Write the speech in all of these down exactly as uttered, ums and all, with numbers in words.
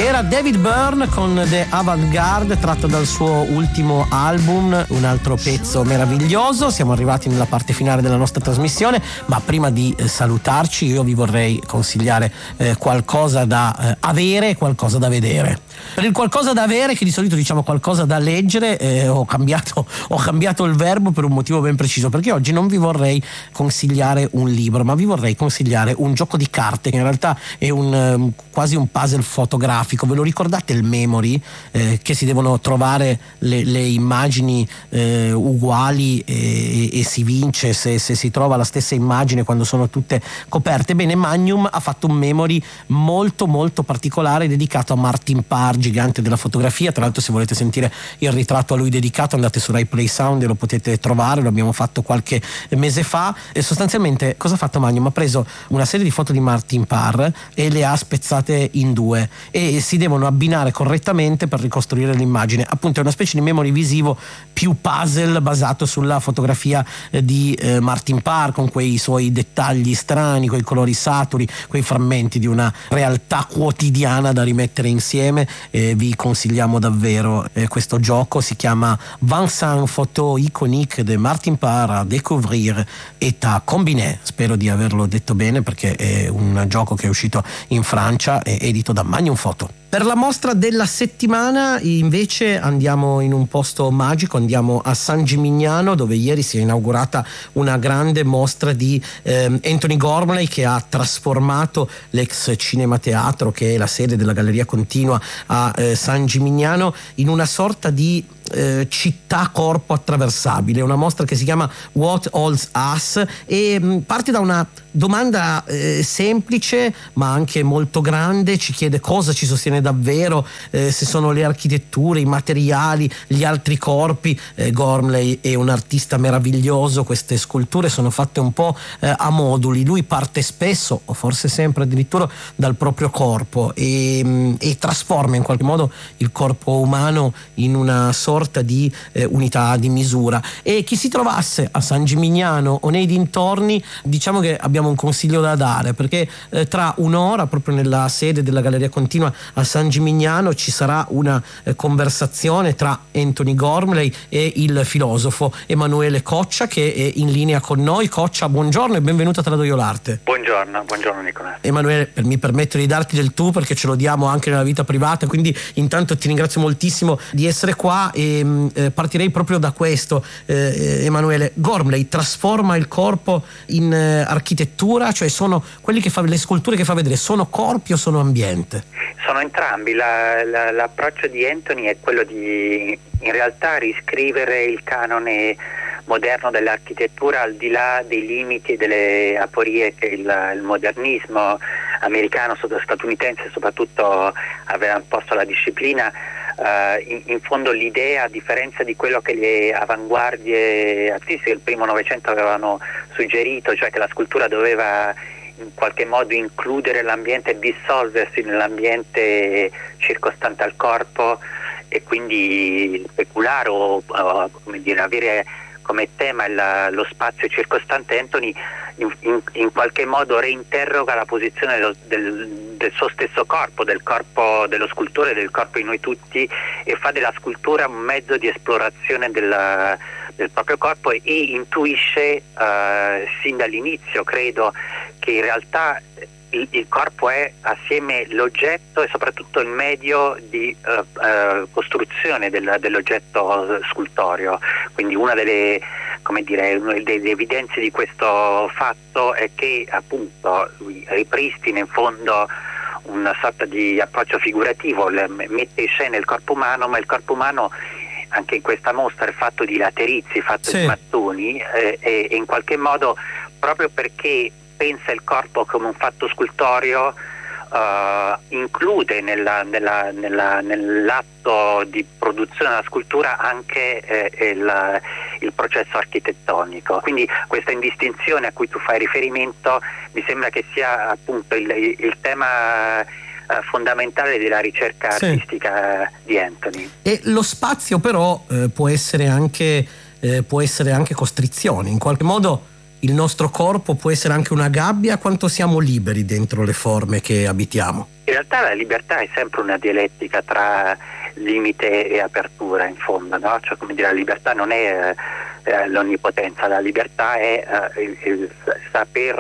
Era David Byrne con The Avant-Garde, tratto dal suo ultimo album, un altro pezzo meraviglioso. Siamo arrivati nella parte finale della nostra trasmissione, ma prima di eh, salutarci io vi vorrei consigliare eh, qualcosa da eh, avere e qualcosa da vedere. Per il qualcosa da avere, che di solito diciamo qualcosa da leggere, eh, ho cambiato ho cambiato il verbo per un motivo ben preciso, perché oggi non vi vorrei consigliare un libro, ma vi vorrei consigliare un gioco di carte che in realtà è un um, quasi un puzzle fotografico. Ve lo ricordate il Memory, eh, che si devono trovare le, le immagini eh, uguali e, e si vince se, se si trova la stessa immagine quando sono tutte coperte? Bene, Magnum ha fatto un Memory molto molto particolare dedicato a Martin Parr, gigante della fotografia. Tra l'altro, se volete sentire il ritratto a lui dedicato, andate su Rai Play Sound e lo potete trovare, lo abbiamo fatto qualche mese fa. E sostanzialmente cosa ha fatto Magnum? Ha preso una serie di foto di Martin Parr e le ha spezzate in due e si devono abbinare correttamente per ricostruire l'immagine. Appunto è una specie di memory visivo più puzzle basato sulla fotografia di eh, Martin Parr, con quei suoi dettagli strani, quei colori saturi, quei frammenti di una realtà quotidiana da rimettere insieme. Eh, vi consigliamo davvero eh, questo gioco. Si chiama Vincent Photo Iconique de Martin Parr à découvrir et à combiner. Spero di averlo detto bene, perché è un gioco che è uscito in Francia, è edito da Magnum Photo. Per la mostra della settimana invece andiamo in un posto magico, andiamo a San Gimignano, dove ieri si è inaugurata una grande mostra di eh, Anthony Gormley, che ha trasformato l'ex Cinema Teatro, che è la sede della Galleria Continua a eh, San Gimignano, in una sorta di eh, città corpo attraversabile. Una mostra che si chiama What Holds Us e mh, parte da una domanda eh, semplice ma anche molto grande. Ci chiede cosa ci sostiene davvero, eh, se sono le architetture, i materiali, gli altri corpi. eh, Gormley è un artista meraviglioso, queste sculture sono fatte un po' eh, a moduli. Lui parte spesso, o forse sempre addirittura, dal proprio corpo e, mh, e trasforma in qualche modo il corpo umano in una sorta di eh, unità di misura. E chi si trovasse a San Gimignano o nei dintorni, diciamo che abbiamo un consiglio da dare, perché eh, tra un'ora, proprio nella sede della Galleria Continua a San Gimignano, ci sarà una eh, conversazione tra Anthony Gormley e il filosofo Emanuele Coccia, che è in linea con noi. Coccia, buongiorno e benvenuto a Tradoio l'Arte. Buongiorno, buongiorno Nicola. Emanuele, mi permetto di darti del tu, perché ce lo diamo anche nella vita privata, quindi intanto ti ringrazio moltissimo di essere qua e eh, partirei proprio da questo. eh, Emanuele, Gormley trasforma il corpo in eh, architettura, cioè sono quelli che fa le sculture che fa vedere, sono corpi o sono ambiente? Sono entrambi. La, la, l'approccio di Anthony è quello di in realtà riscrivere il canone moderno dell'architettura al di là dei limiti e delle aporie che il, il modernismo americano, statunitense soprattutto, aveva imposto alla disciplina. Uh, in, in fondo l'idea, a differenza di quello che le avanguardie artistiche del primo Novecento avevano suggerito, cioè che la scultura doveva in qualche modo includere l'ambiente e dissolversi nell'ambiente circostante al corpo e quindi speculare o, o come dire, avere come tema il, lo spazio circostante, Anthony in, in, in qualche modo reinterroga la posizione del, del, del suo stesso corpo, del corpo dello scultore, del corpo di noi tutti, e fa della scultura un mezzo di esplorazione del, del proprio corpo e intuisce uh, sin dall'inizio, credo, che in realtà il, il corpo è assieme l'oggetto e soprattutto il medio di uh, uh, costruzione del, dell'oggetto scultoreo. Quindi una delle, come dire, una delle evidenze di questo fatto è che appunto lui ripristina in fondo una sorta di approccio figurativo, mette in scena il corpo umano, ma il corpo umano anche in questa mostra è fatto di laterizi, fatto sì. di mattoni eh, e, e in qualche modo, proprio perché pensa il corpo come un fatto scultoreo, uh, include nella, nella, nella, nell'atto di produzione della scultura anche eh, il, il processo architettonico. Quindi questa indistinzione a cui tu fai riferimento mi sembra che sia appunto il, il tema eh, fondamentale della ricerca sì. artistica di Anthony. E lo spazio però eh, può essere anche eh, può essere anche costrizione, in qualche modo. il nostro corpo può essere anche una gabbia, quanto siamo liberi dentro le forme che abitiamo? In realtà la libertà è sempre una dialettica tra limite e apertura, in fondo, no? Cioè, come dire, la libertà non è eh, l'onnipotenza, la libertà è eh, il, il saper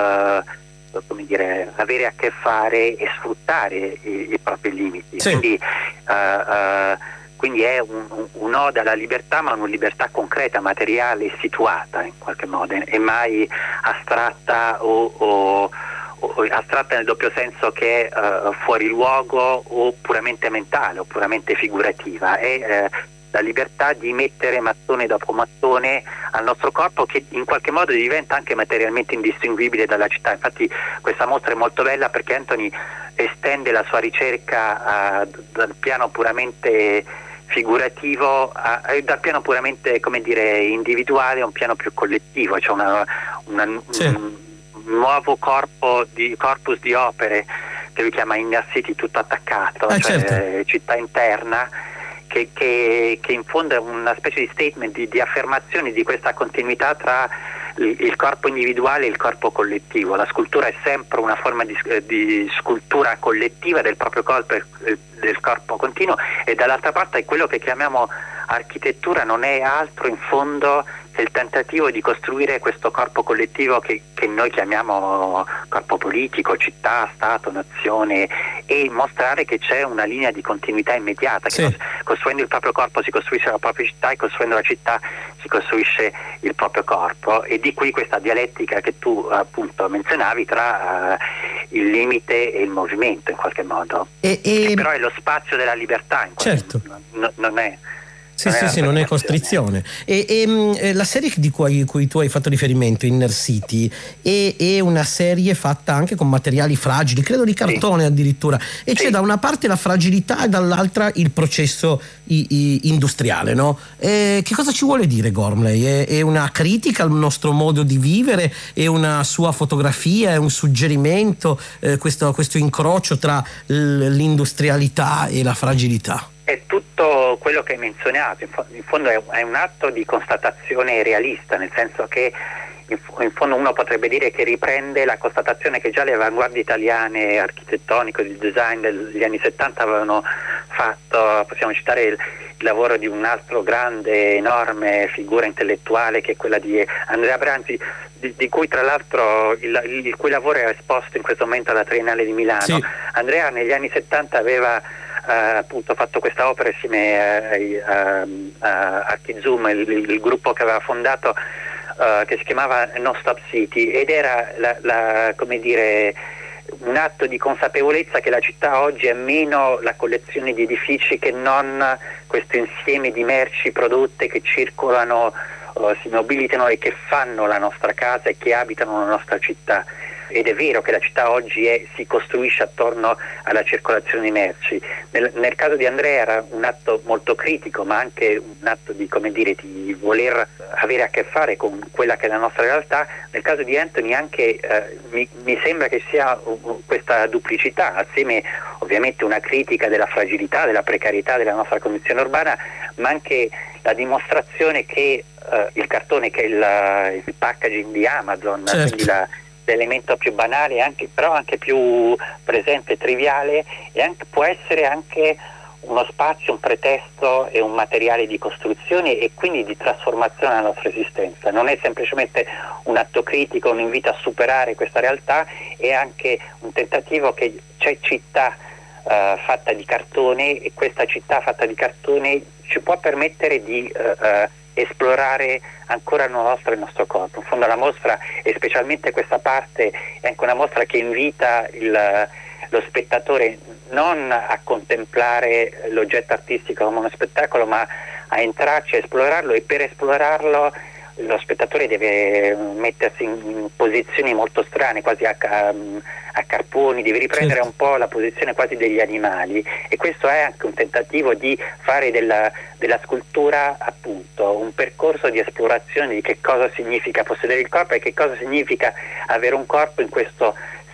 eh, come dire, avere a che fare e sfruttare i, i propri limiti. Sì. Quindi, eh, eh, quindi è un, un, un'oda alla libertà, ma una libertà concreta, materiale, situata in qualche modo, e mai astratta o, o astratta nel doppio senso che è uh, fuori luogo o puramente mentale o puramente figurativa. È uh, la libertà di mettere mattone dopo mattone al nostro corpo, che in qualche modo diventa anche materialmente indistinguibile dalla città. Infatti questa mostra è molto bella perché Anthony estende la sua ricerca uh, dal piano puramente figurativo a, dal piano puramente, come dire, individuale a un piano più collettivo, cioè una, una sì. un, nuovo corpo di corpus di opere che lui chiama Inner City, tutto attaccato, eh, cioè certo. città interna, che, che, che in fondo è una specie di statement, di, di affermazione di questa continuità tra il, il corpo individuale e il corpo collettivo. La scultura è sempre una forma di, di scultura collettiva del proprio corpo, del corpo continuo, e dall'altra parte è quello che chiamiamo architettura, non è altro in fondo che il tentativo di costruire questo corpo collettivo che, che noi chiamiamo corpo politico, città, stato, nazione, e mostrare che c'è una linea di continuità immediata, sì. che costruendo il proprio corpo si costruisce la propria città, e costruendo la città si costruisce il proprio corpo, e di qui questa dialettica che tu appunto menzionavi tra uh, il limite e il movimento, in qualche modo, e, e... che però è lo spazio della libertà, in qualche certo. modo. No, non è Sì, sì, sì, non è costrizione. E, e la serie di cui, cui tu hai fatto riferimento, Inner City, è, è una serie fatta anche con materiali fragili, credo di cartone, sì. addirittura. E sì. c'è da una parte la fragilità e dall'altra il processo i, i, industriale, no? E che cosa ci vuole dire Gormley? È, è una critica al nostro modo di vivere? È una sua fotografia? È un suggerimento? Eh, questo, questo incrocio tra l'industrialità e la fragilità? È tutto quello che hai menzionato, in fondo è un atto di constatazione realista, nel senso che in fondo uno potrebbe dire che riprende la constatazione che già le avanguardie italiane architettoniche, di design degli anni settanta avevano fatto. Possiamo citare il, il lavoro di un altro grande, enorme figura intellettuale, che è quella di Andrea Branzi, di, di cui tra l'altro il, il, il cui lavoro è esposto in questo momento alla Triennale di Milano. Sì. Andrea negli anni settanta aveva Uh, appunto fatto questa opera insieme a, a, a Archizoom, il, il gruppo che aveva fondato, uh, che si chiamava Non Stop City, ed era la, la, come dire, un atto di consapevolezza che la città oggi è meno la collezione di edifici che non questo insieme di merci prodotte che circolano, uh, si mobilitano e che fanno la nostra casa e che abitano la nostra città. Ed è vero che la città oggi è, si costruisce attorno alla circolazione di merci. Nel, nel caso di Andrea era un atto molto critico, ma anche un atto di, come dire, di voler avere a che fare con quella che è la nostra realtà. Nel caso di Anthony anche eh, mi, mi sembra che sia uh, questa duplicità, assieme ovviamente una critica della fragilità, della precarietà della nostra condizione urbana, ma anche la dimostrazione che uh, il cartone, che è il, il packaging di Amazon, certo. quindi la l'elemento più banale, anche, però anche più presente, triviale, e anche, può essere anche uno spazio, un pretesto e un materiale di costruzione e quindi di trasformazione della nostra esistenza. Non è semplicemente un atto critico, un invito a superare questa realtà, è anche un tentativo che c'è città uh, fatta di cartone, e questa città fatta di cartone ci può permettere di uh, uh, esplorare ancora una mostra il nostro corpo. In fondo la mostra, e specialmente questa parte, è anche una mostra che invita il, lo spettatore non a contemplare l'oggetto artistico come uno spettacolo, ma a entrarci, a esplorarlo, e per esplorarlo lo spettatore deve mettersi in posizioni molto strane, quasi a, a, a carponi, deve riprendere certo. un po' la posizione quasi degli animali, e questo è anche un tentativo di fare della, della scultura appunto un percorso di esplorazione di che cosa significa possedere il corpo e che cosa significa avere un corpo in questo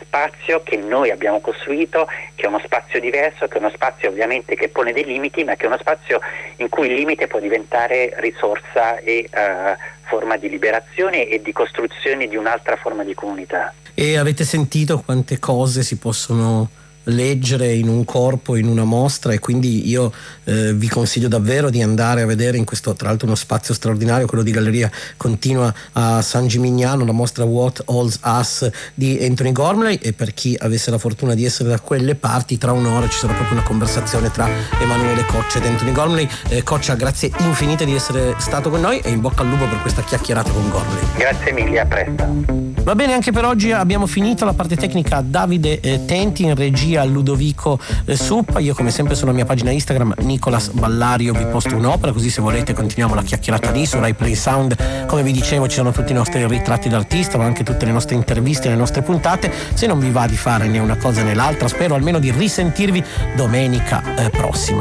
spazio che noi abbiamo costruito, che è uno spazio diverso, che è uno spazio ovviamente che pone dei limiti, ma che è uno spazio in cui il limite può diventare risorsa e uh, forma di liberazione e di costruzione di un'altra forma di comunità. E avete sentito quante cose si possono leggere in un corpo, in una mostra, e quindi io eh, vi consiglio davvero di andare a vedere in questo, tra l'altro, uno spazio straordinario, quello di Galleria Continua a San Gimignano, la mostra What Holds Us di Anthony Gormley. E per chi avesse la fortuna di essere da quelle parti, tra un'ora ci sarà proprio una conversazione tra Emanuele Coccia ed Anthony Gormley. eh, Coccia, grazie infinite di essere stato con noi e in bocca al lupo per questa chiacchierata con Gormley. Grazie mille, a presto. Va bene, anche per oggi abbiamo finito. La parte tecnica Davide eh, Tenti, in regia Ludovico eh, Suppa. Io come sempre sulla mia pagina Instagram Nicolas Ballario vi posto un'opera, così se volete continuiamo la chiacchierata lì. Su Rai Play Sound, come vi dicevo, ci sono tutti i nostri ritratti d'artista, ma anche tutte le nostre interviste, le nostre puntate. Se non vi va di fare né una cosa né l'altra, spero almeno di risentirvi domenica eh, prossima.